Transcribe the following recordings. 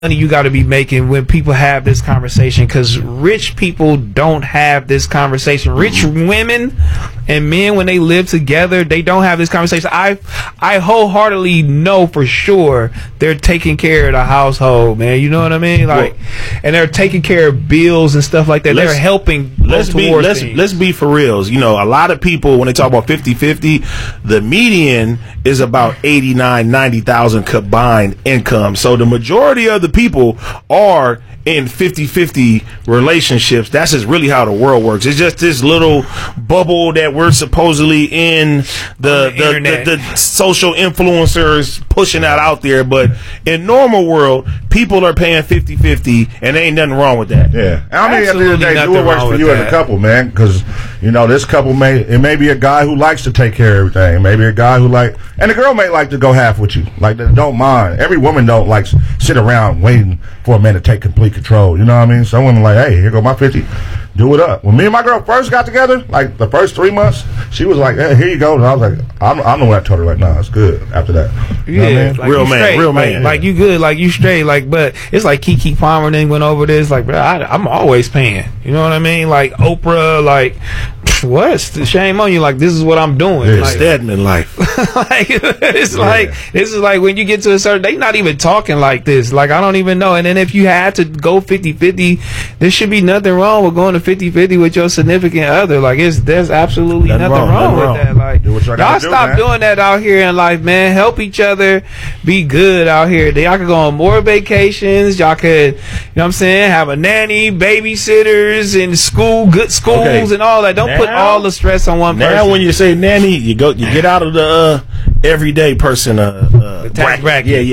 money you got to be making when people have this conversation, because rich people don't have this conversation. Rich women and men, when they live together, they don't have this conversation. I wholeheartedly know for sure they're taking care of the household, man. You know what I mean? Like, and they're taking care of bills and stuff like that. They're helping. Let's be for reals. You know, a lot of people, when they talk about 50-50, the median is about 89,000-90,000 combined income. So the majority of the people are in 50-50 relationships. That's just really how the world works. It's just this little bubble that we're supposedly in, the social influencers pushing that out there. But in normal world, people are paying 50-50, and there ain't nothing wrong with that. Yeah. I mean, at the end of the day, do what works for you as a couple, man. Because, you know, this couple may be a guy who likes to take care of everything. Maybe a guy who and the girl may like to go half with you. Like, they don't mind. Every woman don't like sit around waiting for a man to take complete control. You know what I mean? Some women like, hey, here go my 50. Do it up. When me and my girl first got together, like the first 3 months, she was like, hey, here you go. And I was like, I'm the one that told her, like, nah, it's good after that. You know what I mean? Like real man. Like you good, like you straight, like, but it's like Keke Palmer then went over this, like, bro, I'm always paying. You know what I mean? Like Oprah, like, what? Shame on you. Like, this is what I'm doing. Yeah, like, Stedman life. Like, it's like, this is like when you get to a certain, they not even talking like this. Like, I don't even know. And then if you had to go 50-50, there should be nothing wrong with going to 50-50 with your significant other. Like, there's absolutely nothing wrong with that. Like, y'all stop doing that out here in life, man. Help each other be good out here. Y'all could go on more vacations. Y'all could, you know what I'm saying, have a nanny, babysitters, and good schools and all that. Don't put all the stress on one person. Now, when you say nanny, you get out of the everyday person bracket. Yeah.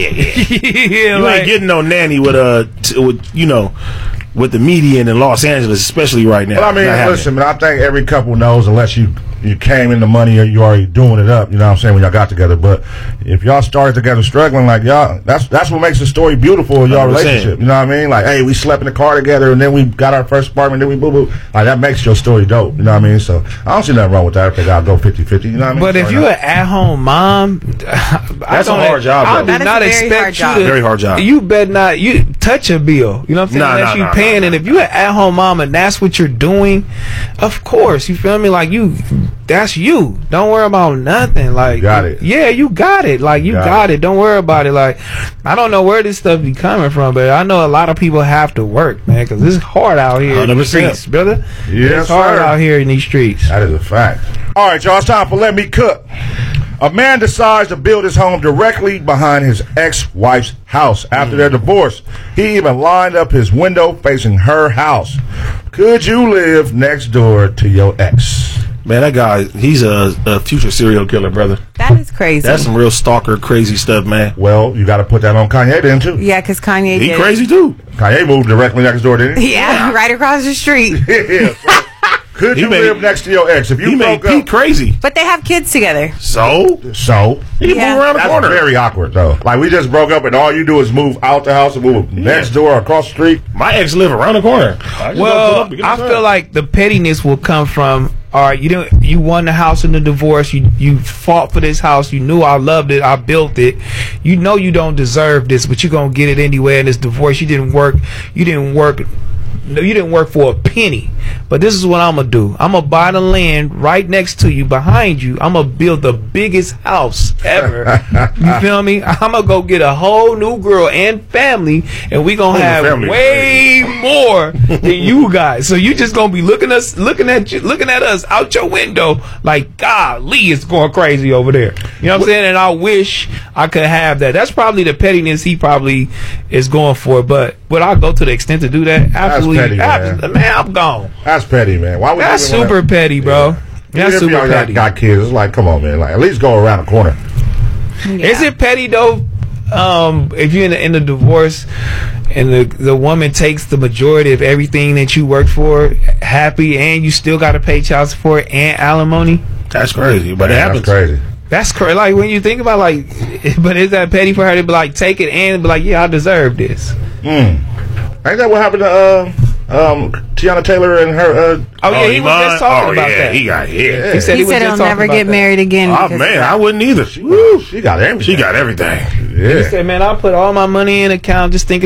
You like, ain't getting no nanny with with the median in Los Angeles, especially right now. Well, I mean, listen, man, I think every couple knows, unless you came in the money or you already doing it up, you know what I'm saying, when y'all got together. But if y'all started together struggling, like, y'all, that's what makes the story beautiful in y'all relationship. You know what I mean? Like, hey, we slept in the car together, and then we got our first apartment, then we boo-boo. Like, that makes your story dope. You know what I mean? So I don't see nothing wrong with that if they gotta go 50-50. You know what I mean? But if you're an at-home mom, that's a hard job. I do not expect you to. Very hard job. You better not touch a bill. You know what I'm saying? Unless you paying. And if you're an at-home mom and that's what you're doing, of course, you feel me? Like, that's you. Don't worry about nothing. Like, got it. Yeah, you got it. Like, you got it. Don't worry about it. Like, I don't know where this stuff be coming from, but I know a lot of people have to work, man, because it's hard out here in these streets, brother. Yes, it's hard out here in these streets. That is a fact. All right, y'all, it's time for Let Me Cook. A man decides to build his home directly behind his ex-wife's house after their divorce. He even lined up his window facing her house. Could you live next door to your ex? Man, that guy, he's a future serial killer, brother. That is crazy. That's some real stalker crazy stuff, man. Well, you got to put that on Kanye then, too. Yeah, because Kanye He crazy, too. Kanye moved directly next door, didn't he? Yeah, right across the street. Yeah. Could you live next to your ex? If you broke up, Pete crazy. But they have kids together. So? He can move around the corner. That's very awkward, though. Like, we just broke up, and all you do is move out the house and move next door or across the street. My ex live around the corner. Well, I feel like the pettiness will come from, all right, you won the house in the divorce. You fought for this house. You knew I loved it. I built it. You know you don't deserve this, but you're going to get it anyway in this divorce. You didn't work for a penny. But this is what I'm going to do. I'm going to buy the land right next to you, behind you. I'm going to build the biggest house ever. You feel me? I'm going to go get a whole new girl and family, and we going to have way more than you guys. So you just going to be looking at us out your window like, golly, it's going crazy over there. You know what I'm saying? And I wish I could have that. That's probably the pettiness he probably is going for. But would I go to the extent to do that? Absolutely. That's petty, man, I'm gone. That's petty, man. Why would that's super petty, bro. Yeah. That's super petty. Got kids. It's like, come on, man. Like, at least go around the corner. Yeah. Is it petty though? If you're in a divorce and the woman takes the majority of everything that you worked for, happy, and you still got to pay child support and alimony? That's crazy, but it happens. That's crazy. That's crazy. Like, when you think about, like, but is that petty for her to be like, take it and be like, yeah, I deserve this? Ain't that what happened to Tiana Taylor and her? He was just talking about that. He got hit. He said he'll never get married again. Oh man, I wouldn't either. She got everything. She got everything. Yeah. He said, man, I'll put all my money in account just thinking